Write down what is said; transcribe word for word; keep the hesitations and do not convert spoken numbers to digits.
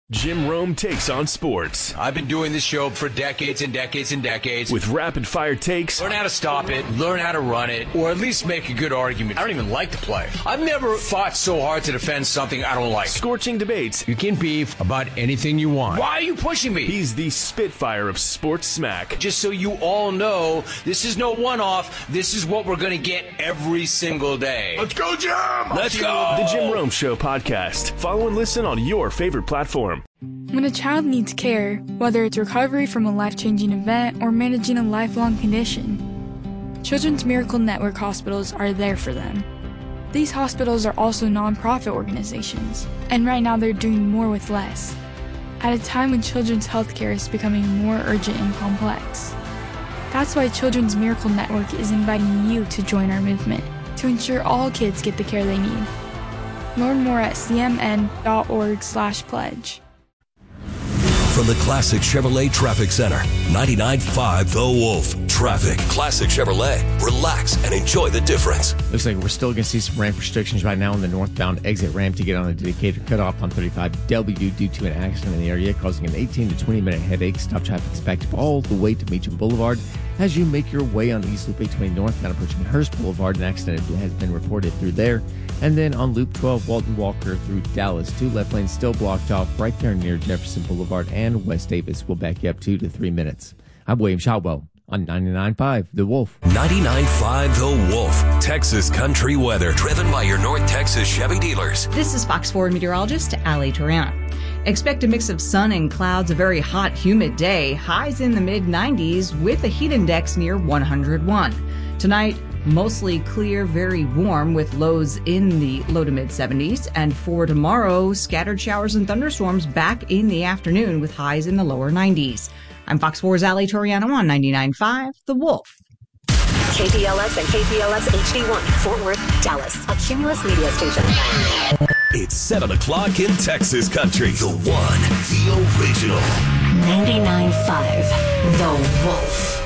Jim Rome takes on sports. I've been doing this show for decades and decades and decades. With rapid-fire takes. Learn how to stop it, learn how to run it, or at least make a good argument. I don't even like to play. I've never fought so hard to defend something I don't like. Scorching debates. You can beef about anything you want. Why are you pushing me? He's the Spitfire of sports smack. Just so you all know, this is no one-off. This is what we're going to get every single day. Let's go, Jim! Let's go! The Jim Rome Show podcast. Follow and listen on your favorite platform. When a child needs care, whether it's recovery from a life-changing event or managing a lifelong condition, Children's Miracle Network hospitals are there for them. These hospitals are also nonprofit organizations, and right now they're doing more with less, at a time when children's healthcare is becoming more urgent and complex. That's why Children's Miracle Network is inviting you to join our movement to ensure all kids get the care they need. Learn more at c m n dot org slash pledge. From the Classic Chevrolet Traffic Center, ninety-nine point five The Wolf. Traffic. Classic Chevrolet. Relax and enjoy the difference. Looks like we're still going to see some ramp restrictions right now on the northbound exit ramp to get on the dedicated cutoff on thirty-five W due to an accident in the area, causing an eighteen to twenty minute headache. Stop traffic expected all the way to Meacham Boulevard. As you make your way on East Loop eight twenty northbound approaching Hearst Boulevard, an accident has been reported through there. And then on Loop twelve, Walton Walker through Dallas, two left lanes still blocked off right there near Jefferson Boulevard, and West Davis will back you up two to three minutes. I'm William Shotwell on ninety-nine point five The Wolf. ninety-nine point five The Wolf. Texas country weather, driven by your North Texas Chevy dealers. This is Fox four meteorologist Ali Turian. Expect a mix of sun and clouds, a very hot, humid day. Highs in the mid nineties with a heat index near one hundred one. Tonight, mostly clear, very warm with lows in the low to mid seventies. And for tomorrow, scattered showers and thunderstorms back in the afternoon with highs in the lower nineties. I'm Fox four's Ali Toriano on ninety-nine point five The Wolf. K P L S and K P L S H D one, Fort Worth, Dallas, a Cumulus media station. It's seven o'clock in Texas country. The one, the original. ninety-nine point five The Wolf.